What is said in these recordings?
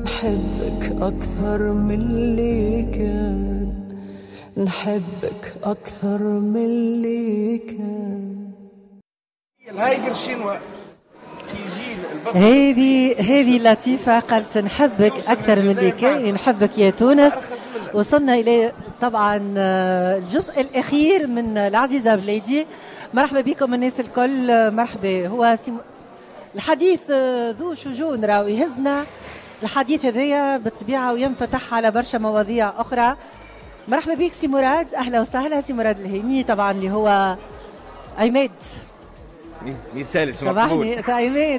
نحبك أكثر من اللي كان، نحبك أكثر من اللي كان. الهايجر الشينوا هذه لطيفة، قالت نحبك أكثر من اللي كان، نحبك يا تونس. وصلنا إلى طبعا الجزء الأخير من العزيزة بليدي. مرحبا بكم الناس الكل، مرحبا. هو الحديث ذو شجون راهو يهزنا الحديث هذايا بالطبيعة وينفتح على برشا مواضيع أخرى. مرحبا بك سي مراد، أهلا وسهلا. سي مراد الهيني طبعا اللي هو عماد مثال اسمه صباحني عماد.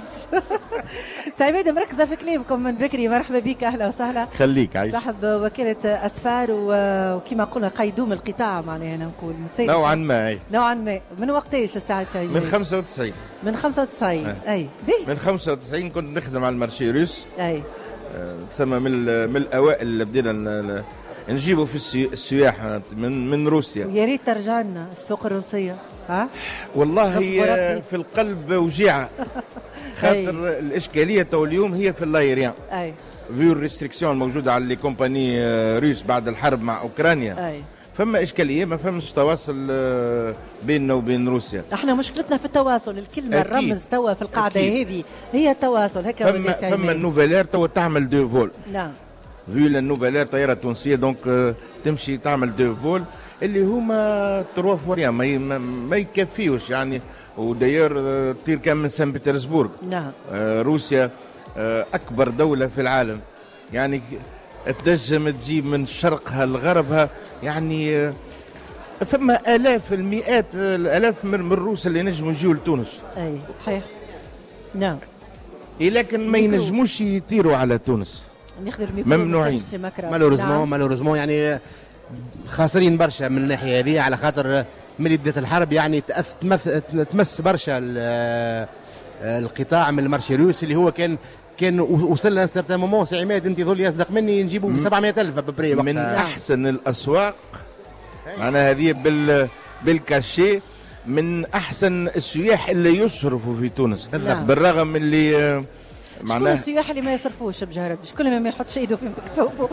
سعيد مركزة في كلامكم من بكري. مرحبا بك، أهلا وسهلا. خليك عايش. صاحب وكالة أسفار وكما قلنا قيدوم القطاع، معناها أنا نقول نوعا ما. نوعا ما. من وقتاش الساعة سعيد؟ من 95. من 95 أي من 95 كنت نخدم على المارشي روس. أي تسمى من الأوائل اللي بدينا نجيبوا في السياح من روسيا. ويا ريت ترجع لنا السوق الروسية. ها والله هي في القلب وجيعة. خاطر الإشكالية تو اليوم هي في اللايريان. أي فيو الريستريكسيون الموجودة على لي كومباني روس بعد الحرب مع أوكرانيا. أي فما إشكالية، ما فماش تواصل بيننا وبين روسيا. احنا مشكلتنا في التواصل. الكلمة الرمز توا في القاعدة هذه هي التواصل. هكا فما النوفيلير توا تعمل دو فول. نعم فيو النوفيلير طيارة تونسية دونك تمشي تعمل دو فول اللي هما 3 فوريا ما يكفيوش يعني. وداير تطير كان من سان بطرسبورغ. نعم روسيا أكبر دولة في العالم يعني، تنجم تجيب من شرقها لغربها يعني. فما آلاف المئات الآلاف من الروس اللي نجموا يجوا لتونس. أي صحيح. نعم لكن ما ينجموش يطيروا على تونس، ممنوعين. مالوريزمون يعني خاسرين برشا من الناحية هذه، على خاطر من بداية الحرب يعني تمس برشا القطاع من المارشي روسي اللي هو كان وصلنا سيرتان مومون. سي عماد انت ظل يصدق مني نجيبوا ب 700,000 ببري من احسن الاسواق معناها هذه بالكاشي، من احسن السياح اللي يصرفوا في تونس. بالرغم من اللي معناها السياح اللي ما يصرفوش بجهرب، كل ما يحطش ايده في مكتوبه.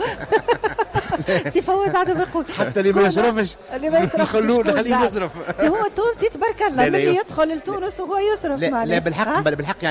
سي فوز عاد بيقول حتى اللي ما يصرفش نخليه يصرف. هو تونسي تبارك الله، ملي يدخل لتونس وهو يصرف. لا بالحق